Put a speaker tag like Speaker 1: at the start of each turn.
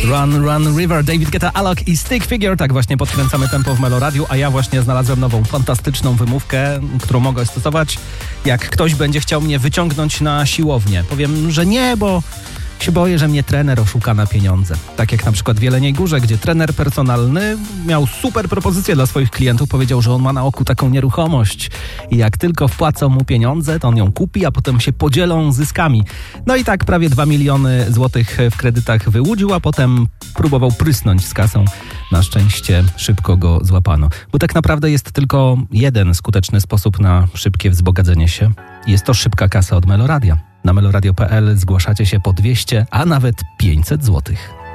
Speaker 1: Run, Run River, David Guetta, Alok i Stick Figure. Tak właśnie podkręcamy tempo w Meloradiu, a ja właśnie znalazłem nową, fantastyczną wymówkę, którą mogę stosować, jak ktoś będzie chciał mnie wyciągnąć na siłownię. Powiem, że nie, bo się boję, że mnie trener oszuka na pieniądze. Tak jak na przykład w Jeleniej Górze, gdzie trener personalny miał super propozycję dla swoich klientów. Powiedział, że on ma na oku taką nieruchomość i jak tylko wpłacą mu pieniądze, to on ją kupi, a potem się podzielą zyskami. No i tak prawie 2 miliony złotych w kredytach wyłudził, a potem próbował prysnąć z kasą. Na szczęście szybko go złapano. Bo tak naprawdę jest tylko jeden skuteczny sposób na szybkie wzbogacenie się. Jest to szybka kasa od Meloradia. Na meloradio.pl zgłaszacie się po 200, a nawet 500 złotych.